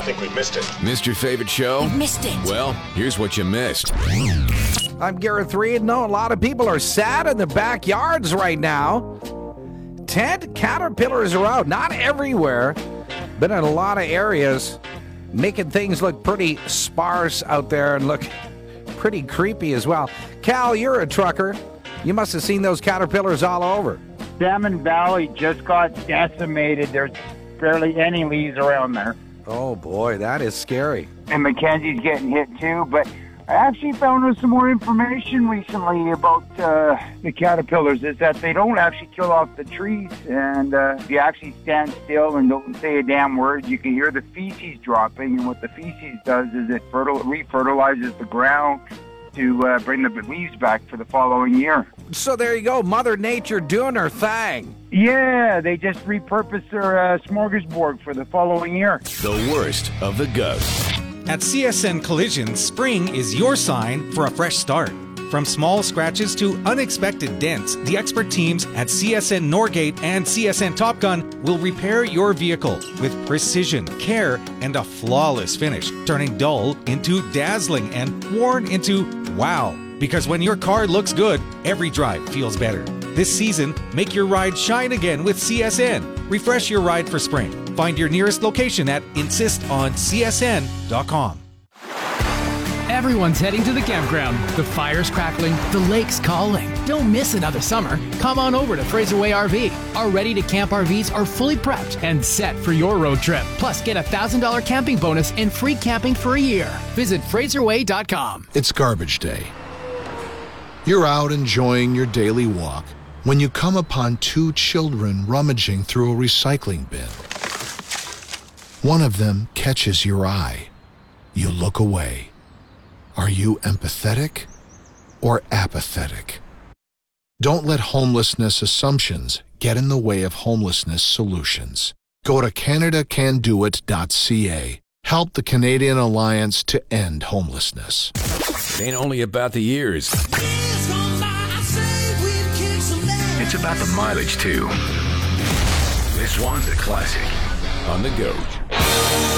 think we missed it. Missed your favorite show? You missed it. Well, here's what you missed. I'm Gareth Reed. No, a lot of people are sad in their backyards right now. Tent caterpillars are out. Not everywhere, but in a lot of areas, making things look pretty sparse out there and look pretty creepy as well. Cal, you're a trucker. You must have seen those caterpillars all over. Salmon Valley just got decimated. There's barely any leaves around there. Oh, boy, that is scary. And Mackenzie's getting hit too, but I actually found out some more information recently about the caterpillars, is that they don't actually kill off the trees, and if you actually stand still and don't say a damn word, you can hear the feces dropping, and what the feces does is it refertilizes the ground to bring the leaves back for the following year. So there you go, Mother Nature doing her thing. Yeah, they just repurposed their smorgasbord for the following year. The worst of the ghosts. At CSN Collision, spring is your sign for a fresh start. From small scratches to unexpected dents, the expert teams at CSN Norgate and CSN Top Gun will repair your vehicle with precision, care, and a flawless finish, turning dull into dazzling and worn into wow. Because when your car looks good, every drive feels better. This season, make your ride shine again with CSN. Refresh your ride for spring. Find your nearest location at insistoncsn.com. Everyone's heading to the campground. The fire's crackling, the lake's calling. Don't miss another summer. Come on over to Fraser Way RV. Our ready-to-camp RVs are fully prepped and set for your road trip. Plus, get a $1,000 camping bonus and free camping for a year. Visit FraserWay.com. It's garbage day. You're out enjoying your daily walk when you come upon two children rummaging through a recycling bin. One of them catches your eye. You look away. Are you empathetic or apathetic? Don't let homelessness assumptions get in the way of homelessness solutions. Go to CanadaCanDoIt.ca. Help the Canadian Alliance to end homelessness. It ain't only about the years. It's about the mileage, too. This one's a classic. On the go.